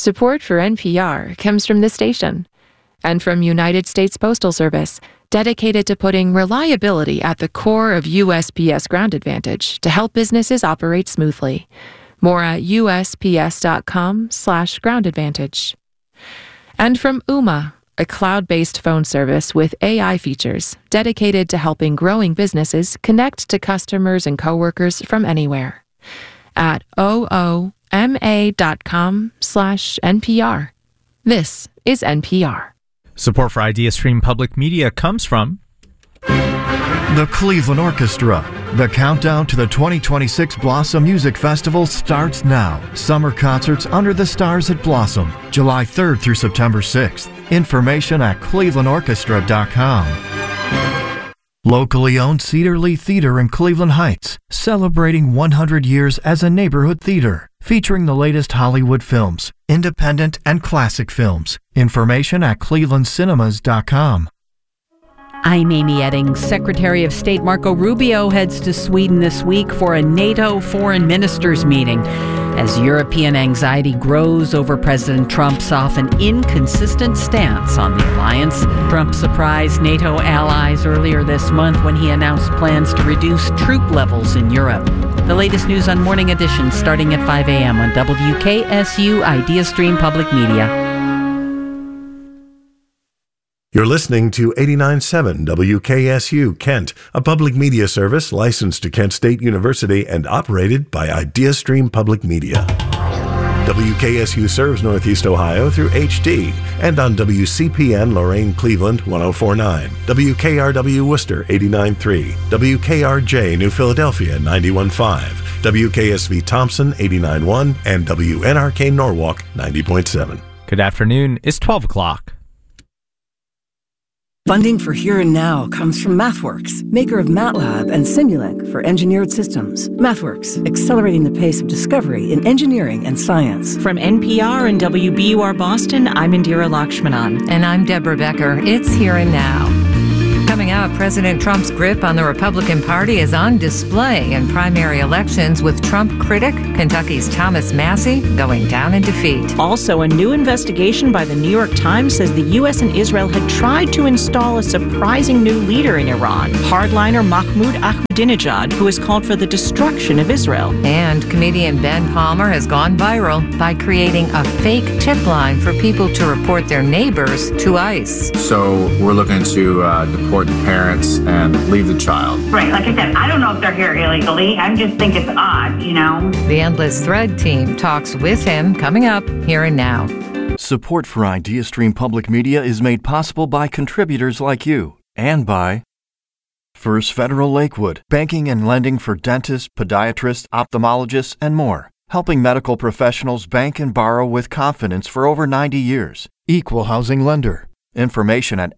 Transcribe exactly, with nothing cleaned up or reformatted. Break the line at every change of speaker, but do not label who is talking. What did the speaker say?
Support for N P R comes from this station and from United States Postal Service, dedicated to putting reliability at the core of U S P S Ground Advantage to help businesses operate smoothly. More at usps.com slash ground advantage. And from Ooma, a cloud-based phone service with A I features dedicated to helping growing businesses connect to customers and coworkers from anywhere. At ooma.com slash NPR. This is N P R.
Support for IdeaStream Public Media comes from
the Cleveland Orchestra. The countdown to the twenty twenty-six Blossom Music Festival starts now. Summer concerts under the stars at Blossom, July third through September sixth. Information at cleveland orchestra dot com. Locally owned Cedar Lee Theater in Cleveland Heights, celebrating one hundred years as a neighborhood theater, featuring the latest Hollywood films, independent and classic films. Information at cleveland cinemas dot com.
I'm Amy Eddings. Secretary of State Marco Rubio heads to Sweden this week for a NATO foreign ministers meeting as European anxiety grows over President Trump's often inconsistent stance on the alliance. Trump surprised NATO allies earlier this month when he announced plans to reduce troop levels in Europe. The latest news on Morning Edition starting at five a.m. on W K S U IdeaStream Public Media.
You're listening to eighty-nine point seven W K S U Kent, a public media service licensed to Kent State University and operated by IdeaStream Public Media. W K S U serves Northeast Ohio through H D and on W C P N Lorain Cleveland one oh four point nine, W K R W Worcester eighty-nine point three, W K R J New Philadelphia ninety-one point five, W K S V Thompson eighty-nine point one, and W N R K Norwalk ninety point seven.
Good afternoon. It's twelve o'clock.
Funding for Here and Now comes from MathWorks, maker of MATLAB and Simulink for engineered systems. MathWorks, accelerating the pace of discovery in engineering and science.
From N P R and W B U R Boston, I'm Indira Lakshmanan.
And I'm Deborah Becker. It's Here and Now. Coming out, President Trump's grip on the Republican Party is on display in primary elections, with Trump critic Kentucky's Thomas Massie going down in defeat.
Also, a new investigation by the New York Times says the U S and Israel had tried to install a surprising new leader in Iran, hardliner Mahmoud Ahmadinejad, who has called for the destruction of Israel.
And comedian Ben Palmer has gone viral by creating a fake tip line for people to report their neighbors to ICE.
So we're looking to uh, deport the parents and leave the child.
Right, like I said, I don't know if they're here illegally. I just think it's odd, you know.
The Endless Thread team talks with him coming up Here and Now.
Support for IdeaStream Public Media is made possible by contributors like you and by First Federal Lakewood, banking and lending for dentists, podiatrists, ophthalmologists, and more, helping medical professionals bank and borrow with confidence for over ninety years. Equal housing lender. Information at